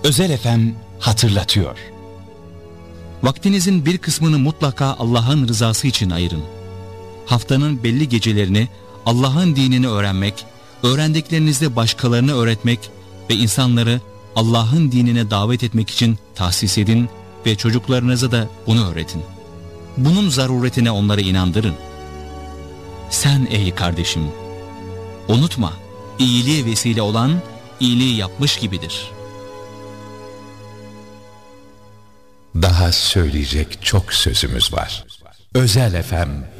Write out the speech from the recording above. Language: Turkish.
Özel FM hatırlatıyor. Vaktinizin bir kısmını mutlaka Allah'ın rızası için ayırın. Haftanın belli gecelerini Allah'ın dinini öğrenmek, öğrendiklerinizde başkalarına öğretmek ve insanları Allah'ın dinine davet etmek için tahsis edin ve çocuklarınıza da bunu öğretin. Bunun zaruretine onları inandırın. Sen ey kardeşim, unutma, iyiliğe vesile olan iyiliği yapmış gibidir. Daha söyleyecek çok sözümüz var. Özel FM